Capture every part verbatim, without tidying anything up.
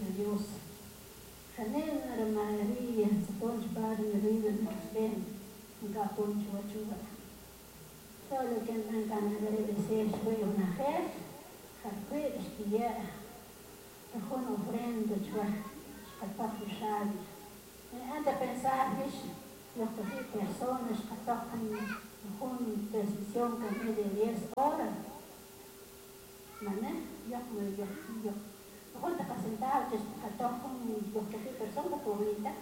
de Dios. Janela María, se pone para el vida de los bien, un capón chuachuga. Solo que me encantaría decir, soy una jefe, jafé, esquillera, dejó una ofrenda, chua, escapar fushadi. Antes de pensar, yo cogí personas que tocan una decisión que me de diez horas. ¿Mané? Yo, yo, yo. Mejor te presentaba que tocan yo cogí personas públicas.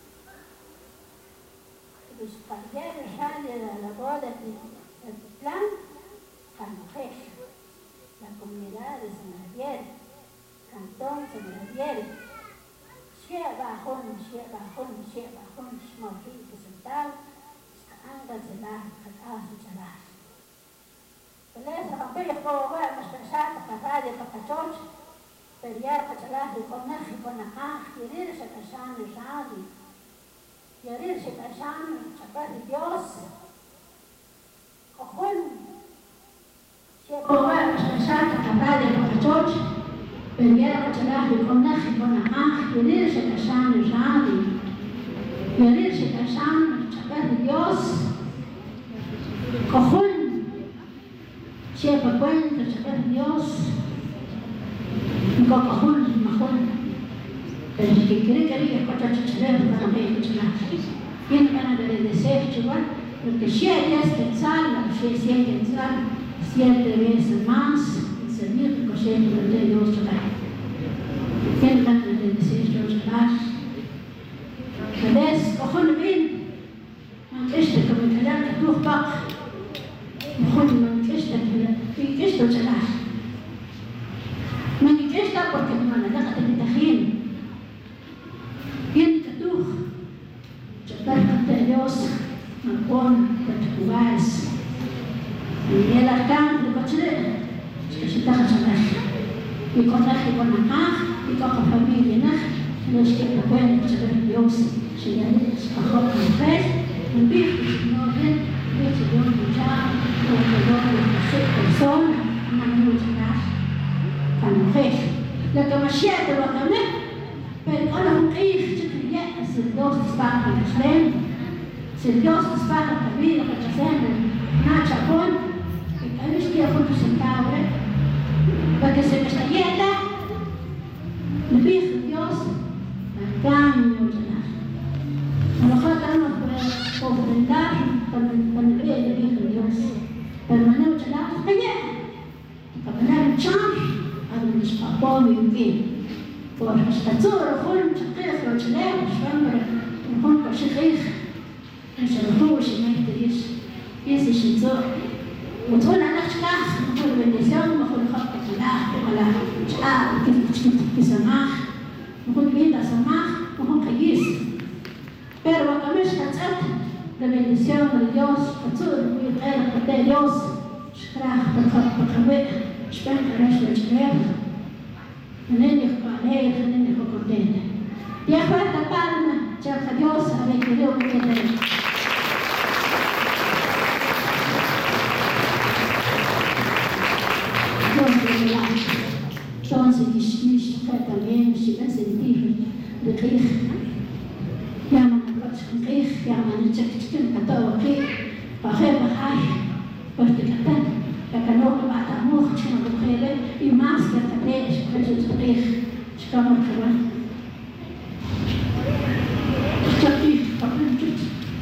Pues ayer sale a la boda del plan, la mujer, la comunidad de San Javier, Cantón San Javier, Sheba Hon, Sheba Hon, Sheba Hon, Shmohi, que sentado, Anga Zelar, Kakasu Zelar. Beleza, Pampillo, como voy a pensar, para radio, para Cachoch, Periar, Cachalar, y con Naji, con Najaj, y irse a Cashan, y Shadi. Y abrirse Cashan, chapar de Dios, Ojón, si como va a pensar que capaz de Cachoch, Periar, Cachalar, y con Naji, con Najaj, y abrirse Cashan, y Shadi. Y abrirse Cashan, chapar de Dios, Ojón, si para cuenta, chapar de Dios, y con Ojón, y Majón. Pero es que cree que había cuatro chichareros para ver el chilar. Viene para el deseo, chihuahua, porque si hay este sal, si hay siete sal, siete veces más, el servir que siempre de Dios chilar. Viene para el deseo, chilar. Entonces, cojones bien, este que me quedan que tú pagas, cojones, este que esto chilar. No ni esta porque no me la deja de tajín. Bien que tú, chaparte de Dios, me pone de tus lugares. Y el arcán de coche, es que se te haga saber. Y con la que con la y con la familia, no es que te pueden saber Dios. Si ya eres bajo la mujer, un bicho, no ven, bicho de un luchar, un dolor de una persona, una lucha con la mujer. Lo que me siento, lo que me pero ahora un hijo que si Dios te paga el Israel, si Dios te paga la vida que te hacen, no chapón, que cada vez que yo junto sentado, porque se me está yendo, le pido a Dios, la daño y ordenar. A lo mejor tenemos que ofrendar con el bien de Dios, pero no ordenar, oye, que me dan chance a donde se papó mi bien. والتصور يكون تقيق وتلاقي شفامر يكون كشيخ نشرحوه شمال تريش يسي شنزور وتقول أنا شكاح نقول بالنسيان نقول خط فلاح ولا شعار كيف كيف بسماح نقول بيدا سماح نقول كيس pero وكمش كتأت بالنسيان اليوس كتصور ويغير قدام اليوس شكراح تخط بقوي شبان كراش لجريف Nene alegre, nene contenta. Y a fuerza palma, cerca Dios, a ver que Dios me quiere. Entonces, dismiss también, si ven sentir de Krieg. Llaman a Gott con Krieg, llaman a Tchekchkin, a todo Krieg, para hacer bajar, porque Catan. فكانوا بعد عموخ شنو بخيله يماسك تبليش بخيل تاريخ شكامر كمان تاريخ قبل جد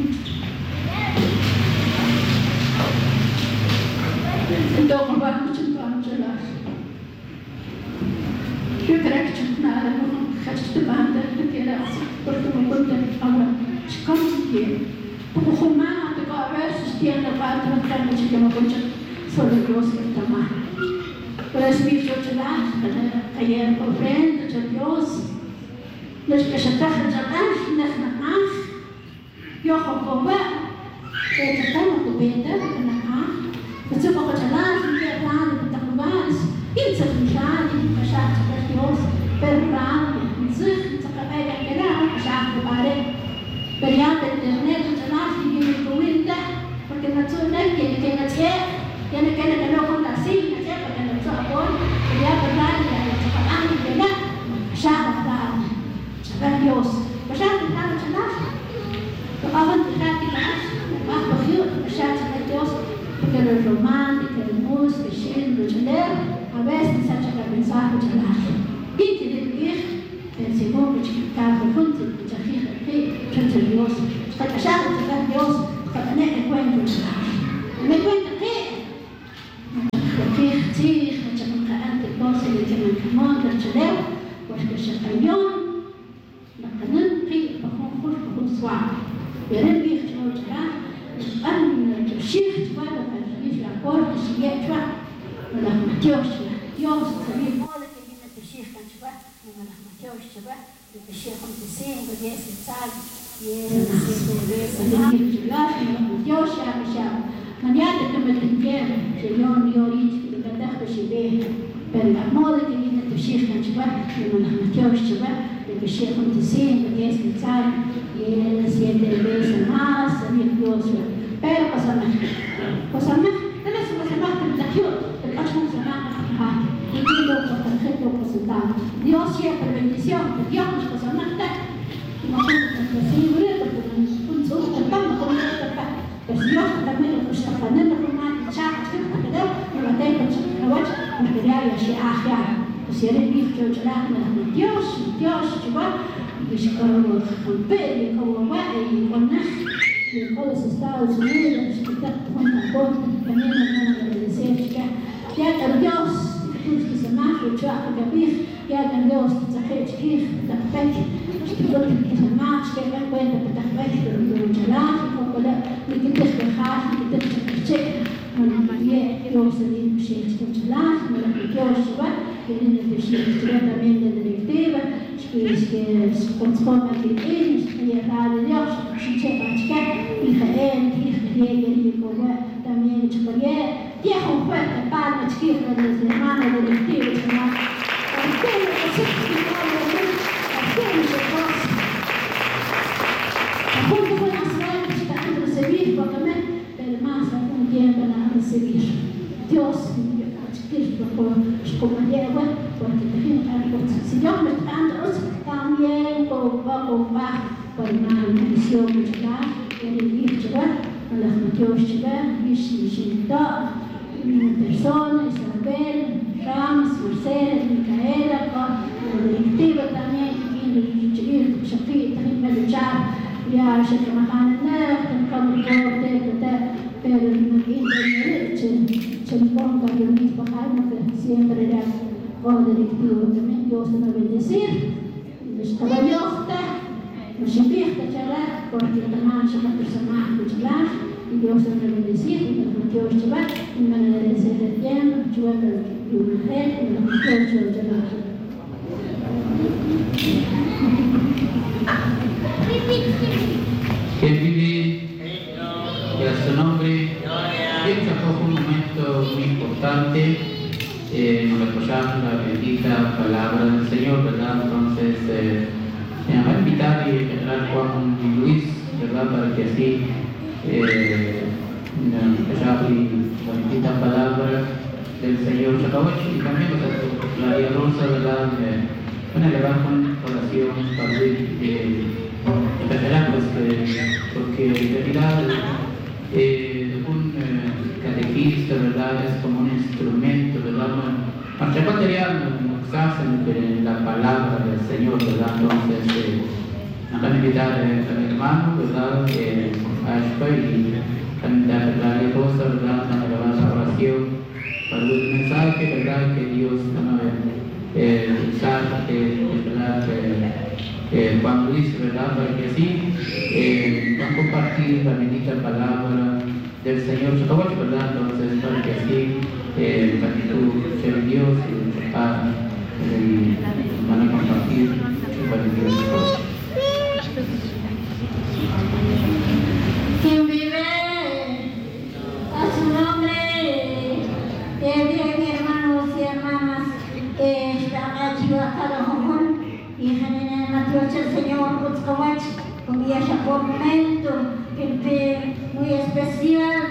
دوم بعد مشن بعد جلاس شو كرهت شفنا على مخ خشت بعد كده برضو ما كنت أمر شكامر كده بخوما تقع بس استيان بعد ما كان مشي ما كنت sobre Dios que está mal. Pero es mi chocolá, ayer ofrenda a Dios, los que se trajan a dar, las mamás, yo como va, que te tengo que vender, que la mamá, que se puede chalar, que te dan, que te cubas, y se fijan, y que se hace Dios, pero raro, y se se cae de que era, que se hace pare, pero ya te internet, chalar, y que me cuenta, porque no soy que que no sé. Tiene que tener con la silla, porque no se puede, ya verdad, ya se pagan, ya ya, ya que me camón del cheleo, pues que se cayó, la canón pi, para un curso, para un suave. Y ahora el viejo no será, es un que shift, para que se la corte, si ya está, no la matió, Dios, sabía modo que viene tu shift, no la matió, se va, que se acontecendo, y ese sal, y ese de la Dios, ya me llama. Mañana que me entiendo, que yo ni ahorita, que me dejo que se ve, pero la moda que viene tu shift, no la matió, se va, que se acontecendo, y ese sal, y siete veces más, sabía Dios, pero pasa más, pasa más, tenés que pasar más que la Dios, el cacho no se va a y digo por tarjeta o presentado. Dios siempre bendición, que Dios nos pasa más tarde. Imagínate que si yo le digo, un solo que vamos con el papá, que si yo también lo está poniendo con más chapa, que no te doy, no la tengo, no voy a porque ya ya se ha ya. Si eres vivo que yo la me Dios, Dios, que va, y se como con pelo, como va y con nada. Y en todos los Estados Unidos, que está con la cosa, también no van a obedecer, ya que Dios que se marcha, que capir, ya que Dios que se hace chiquir, que peque, que se marcha, que me cuenta que te peque, que me chalá, que me que te despejar, que te despeche, que Dios se dice que chalá, que Dios se va, que viene de también de directiva, que es que se conforma que tienes, que ya da de Dios, que se va a chicar, hija él, hija de ella, y también chicoría. Viejo fuerte, padre, chiquito, desde hermano, directivo, hermano. Aquello que se explicó de mí, aquello que cosa. A punto fue más grande que para recibir, porque me, pero más algún tiempo para recibir. Dios, chiquito, como lleva, porque te gente algo. Si Dios me está dando, también como va, como va, por una misión que llegar, que el vivir llegar, a las metios llegar, y si se da. Persona, Isabel, Ramos, Marcela, Micaela, con la directiva también, que viene de Shafir, también me luchar, ya se trabajan en él, como el corte, pero no quiere se me ponga yo mismo, que siempre era con directivo también, Dios me va a bendecir, estaba yo, no se empieza a charlar, porque la mancha es una persona que charlar, y Dios me va a bendecir, y nos metió a llevar, y me va a decir de tiempo, yo voy a ver una mujer, y nos metió a llevar. Que vive, que a su nombre, este fue un momento muy importante, eh, nos apoyamos la bendita palabra del Señor, ¿verdad? Entonces, eh, me va a invitar y generar Juan y Luis, ¿verdad? Para que así eh, la bendita palabra del Señor Chacabach y también pues, la Rosa, ¿verdad? Eh, bueno, le va con oración para eh, empezará pues eh, porque en realidad eh, un eh, catequista, ¿verdad? Es como un instrumento, ¿verdad? Nuestro material nos hace en la palabra del Señor, ¿verdad? Entonces, eh, nos van a invitar eh, a mi hermano, ¿verdad? Eh, a Ashpa y también a la Rosa, ¿verdad? A la oración para el mensaje, ¿verdad? Que Dios nos eh, usar, eh, ¿verdad? Eh, eh, Juan Luis, ¿verdad? Para que así eh, van a compartir la bendita palabra del Señor Chacabach, ¿verdad? Entonces, para que así eh, para que tú seas Dios y ah, eh, van a compartir para que Dios. Quien vive a su nombre, eh, bien, hermanos y hermanas, eh, está aquí cada uno y en la Dios del Señor Chacabach, con ese momento que muy especial.